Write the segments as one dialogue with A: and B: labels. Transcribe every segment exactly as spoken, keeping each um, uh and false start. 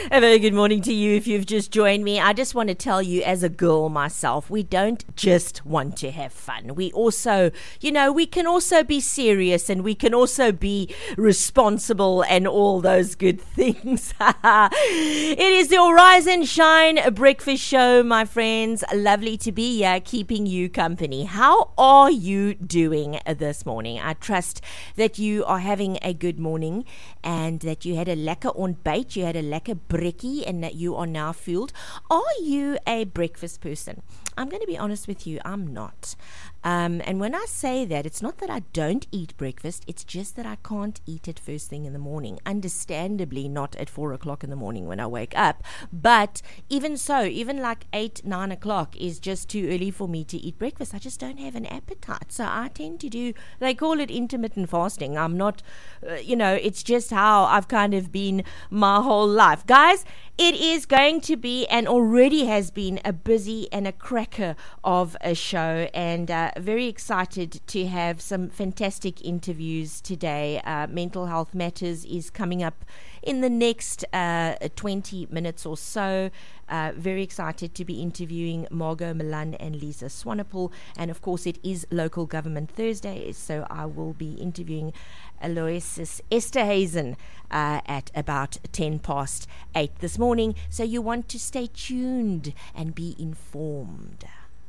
A: A very good morning to you if you've just joined me. I just want to tell you, as a girl myself, we don't just want to have fun. We also, you know, we can also be serious and we can also be responsible and all those good things. It is the Rise and Shine Breakfast Show, my friends. Lovely to be here, keeping you company. How are you doing this morning? I trust that you are having a good morning and that you had a lekker ontbyt, you had a lekker brekkie, and that you are now fueled. Are you a breakfast person? I'm going to be honest with you, I'm not. Um, and when I say that, it's not that I don't eat breakfast, it's just that I can't eat it first thing in the morning. Understandably, not at four o'clock in the morning when I wake up. But even so, even like eight, nine o'clock is just too early for me to eat breakfast. I just don't have an appetite. So I tend to do, they call it intermittent fasting. I'm not, uh, you know, it's just how I've kind of been my whole life. Guys, it is going to be, and already has been, a busy and a cracker of a show, and uh, very excited to have some fantastic interviews today. Uh, Mental Health Matters is coming up in the next uh, twenty minutes or so. Uh, very excited to be interviewing Margot Milan and Lisa Swanepoel, and of course it is Local Government Thursday, so I will be interviewing Aloysius Esterhazen uh, at about ten past eight this morning, so you want to stay tuned and be informed.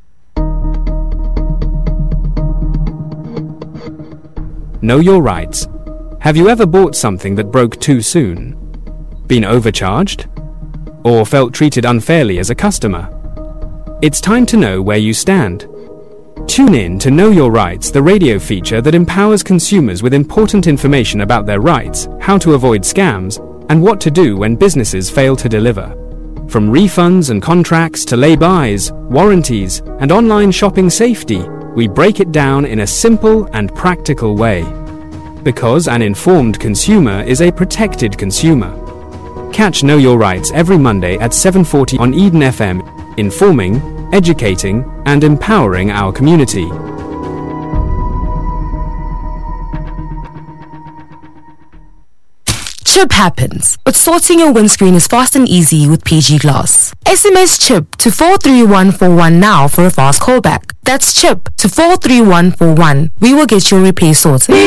B: Know your rights. Have you ever bought something that broke too soon? Been overcharged? Or felt treated unfairly as a customer? It's time to know where you stand. Tune in to Know Your Rights, the radio feature that empowers consumers with important information about their rights, how to avoid scams, and what to do when businesses fail to deliver. From refunds and contracts to lay-bys, warranties, and online shopping safety, we break it down in a simple and practical way. Because an informed consumer is a protected consumer. Catch Know Your Rights every Monday at seven forty on Eden F M, informing, educating, and empowering our community.
C: Chip happens, but sorting your windscreen is fast and easy with P G Glass. S M S CHIP to four three one four one now for a fast callback. That's CHIP to four three one four one. We will get your repair sorted.